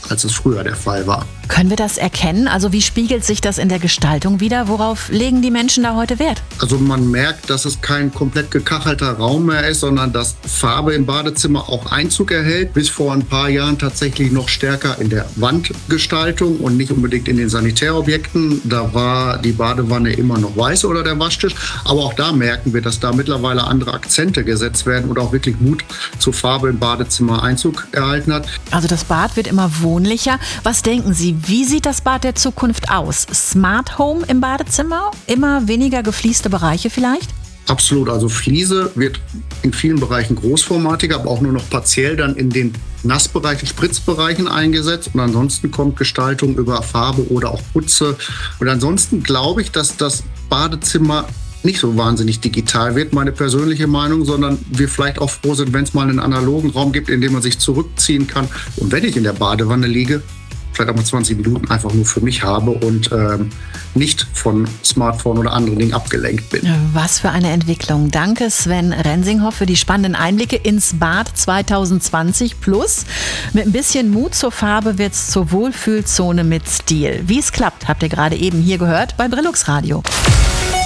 als es früher der Fall war. Können wir das erkennen? Also wie spiegelt sich das in der Gestaltung wider? Worauf legen die Menschen da heute Wert? Also man merkt, dass es kein komplett gekachelter Raum mehr ist, sondern dass Farbe im Badezimmer auch Einzug erhält. Bis vor ein paar Jahren tatsächlich noch stärker in der Wandgestaltung und nicht unbedingt in den Sanitärobjekten. Da war die Badewanne immer noch weiß oder der Waschtisch. Aber auch da merken wir, dass da mittlerweile andere Akzente gesetzt werden und auch wirklich Mut zur Farbe im Badezimmer Einzug erhalten hat. Also das Bad wird immer wohnlicher. Was denken Sie, wie sieht das Bad der Zukunft aus? Smart Home im Badezimmer? Immer weniger geflieste Bereiche vielleicht? Absolut, also Fliese wird in vielen Bereichen großformatiger, aber auch nur noch partiell dann in den Nassbereichen, Spritzbereichen eingesetzt. Und ansonsten kommt Gestaltung über Farbe oder auch Putze. Und ansonsten glaube ich, dass das Badezimmer nicht so wahnsinnig digital wird, meine persönliche Meinung, sondern wir vielleicht auch froh sind, wenn es mal einen analogen Raum gibt, in dem man sich zurückziehen kann. Und wenn ich in der Badewanne liege, vielleicht auch mal 20 Minuten einfach nur für mich habe und nicht von Smartphone oder anderen Dingen abgelenkt bin. Was für eine Entwicklung. Danke Sven Rensinghoff für die spannenden Einblicke ins Bad 2020 plus. Mit ein bisschen Mut zur Farbe wird es zur Wohlfühlzone mit Stil. Wie es klappt, habt ihr gerade eben hier gehört bei Brillux Radio.